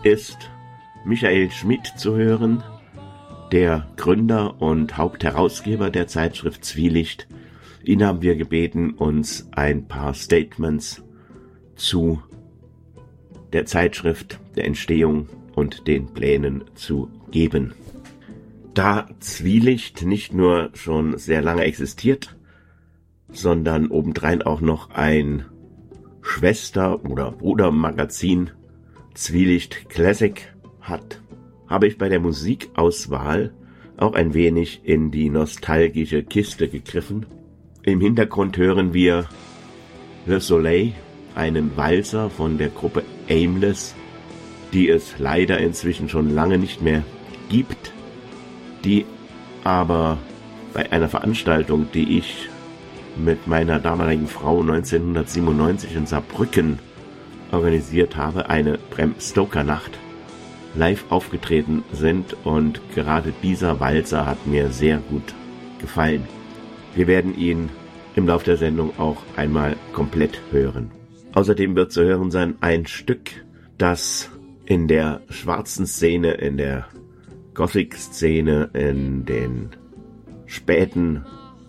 ist Michael Schmidt zu hören, der Gründer und Hauptherausgeber der Zeitschrift Zwielicht. Ihn haben wir gebeten, uns ein paar Statements zu der Zeitschrift, der Entstehung und den Plänen zu geben. Da Zwielicht nicht nur schon sehr lange existiert, sondern obendrein auch noch ein Schwester- oder Brudermagazin Zwielicht Classic hat, habe ich bei der Musikauswahl auch ein wenig in die nostalgische Kiste gegriffen. Im Hintergrund hören wir Le Soleil, einen Walzer von der Gruppe Aimless, die es leider inzwischen schon lange nicht mehr gibt, die aber bei einer Veranstaltung, die ich mit meiner damaligen Frau 1997 in Saarbrücken organisiert habe, eine Bram Stoker Nacht, live aufgetreten sind, und gerade dieser Walzer hat mir sehr gut gefallen. Wir werden ihn im Laufe der Sendung auch einmal komplett hören. Außerdem wird zu hören sein ein Stück, das in der schwarzen Szene, in der Gothic-Szene in den späten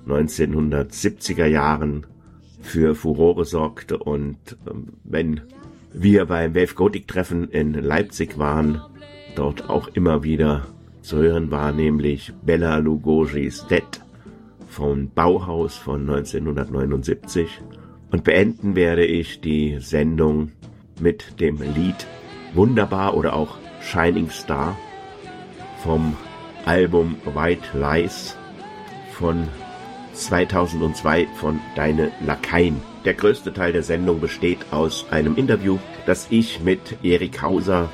1970er Jahren für Furore sorgte, und wenn wir beim Wave Gothic Treffen in Leipzig waren, dort auch immer wieder zu hören war, nämlich Bela Lugosi's Dead von Bauhaus von 1979. Und beenden werde ich die Sendung mit dem Lied Wunderbar oder auch Shining Star vom Album White Lies von 2002 von Deine Lakaien. Der größte Teil der Sendung besteht aus einem Interview, das ich mit Erik Hauser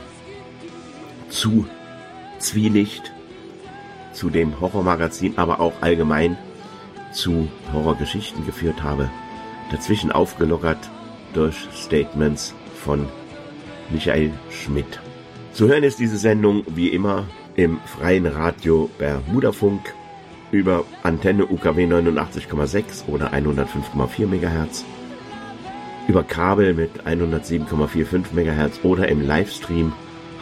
zu Zwielicht, zu dem Horrormagazin, aber auch allgemein zu Horrorgeschichten geführt habe. Dazwischen aufgelockert durch Statements von Michael Schmidt. Zu hören ist diese Sendung wie immer im freien Radio Bermudafunk über Antenne UKW 89,6 oder 105,4 MHz, über Kabel mit 107,45 MHz oder im Livestream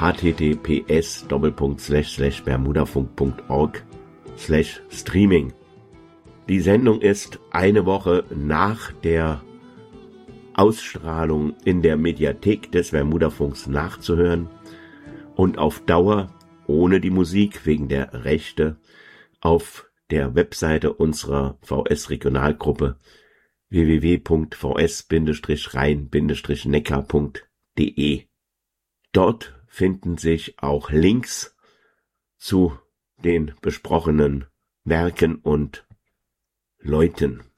https://bermudafunk.org/streaming. Die Sendung ist eine Woche nach der Ausstrahlung in der Mediathek des Bermudafunks nachzuhören und auf Dauer ohne die Musik wegen der Rechte auf der Webseite unserer VS-Regionalgruppe www.vs-rhein-neckar.de. Dort finden sich auch Links zu den besprochenen Werken und Leuten.